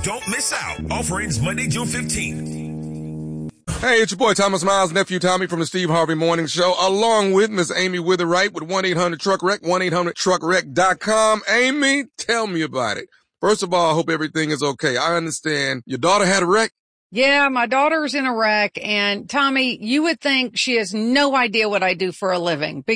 Don't miss out. Offer ends Monday, June 15th. Hey, it's your boy Thomas Miles, nephew Tommy from the Steve Harvey Morning Show, along with Miss Amy Witherwright with 1-800-TRUCK-WRECK, 1-800-TRUCK-WRECK.com. Amy, tell me about it. First of all, I hope everything is okay. I understand your daughter had a wreck. Yeah, my daughter's in a wreck, and Tommy, you would think she has no idea what I do for a living.